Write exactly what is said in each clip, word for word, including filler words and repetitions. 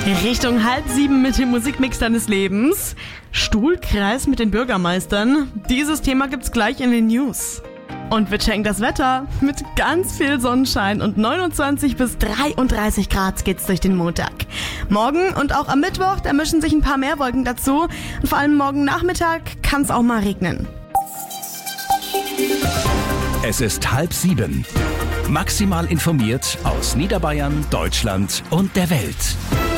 Richtung halb sieben mit dem Musikmix deines Lebens. Stuhlkreis mit den Bürgermeistern. Dieses Thema gibt's gleich in den News. Und wir checken das Wetter. Mit ganz viel Sonnenschein und neunundzwanzig bis dreiunddreißig Grad geht's durch den Montag. Morgen und auch am Mittwoch, da mischen sich ein paar mehr Wolken dazu. Und vor allem morgen Nachmittag kann's auch mal regnen. Es ist halb sieben. Maximal informiert aus Niederbayern, Deutschland und der Welt.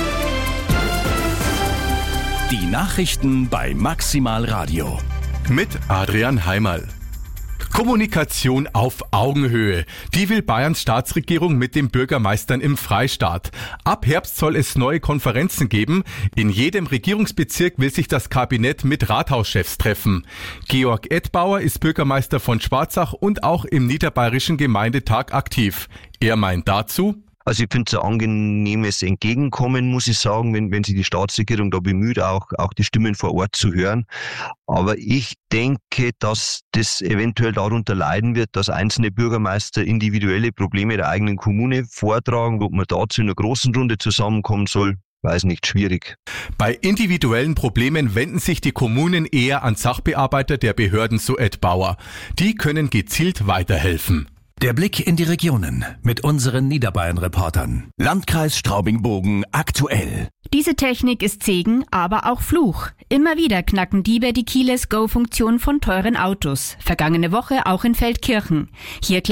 Die Nachrichten bei Maximal Radio. Mit Adrian Heimerl. Kommunikation auf Augenhöhe. Die will Bayerns Staatsregierung mit den Bürgermeistern im Freistaat. Ab Herbst soll es neue Konferenzen geben. In jedem Regierungsbezirk will sich das Kabinett mit Rathauschefs treffen. Georg Edbauer ist Bürgermeister von Schwarzach und auch im Niederbayerischen Gemeindetag aktiv. Er meint dazu: Also ich finde es ein angenehmes Entgegenkommen, muss ich sagen, wenn, wenn sich die Staatsregierung da bemüht, auch, auch die Stimmen vor Ort zu hören. Aber ich denke, dass das eventuell darunter leiden wird, dass einzelne Bürgermeister individuelle Probleme der eigenen Kommune vortragen. Ob man dazu in einer großen Runde zusammenkommen soll, weiß nicht, schwierig. Bei individuellen Problemen wenden sich die Kommunen eher an Sachbearbeiter der Behörden, so Edbauer. Die können gezielt weiterhelfen. Der Blick in die Regionen mit unseren Niederbayern-Reportern. Landkreis Straubing-Bogen aktuell. Diese Technik ist Segen, aber auch Fluch. Immer wieder knacken Diebe die Keyless-Go-Funktion von teuren Autos. Vergangene Woche auch in Feldkirchen. Hier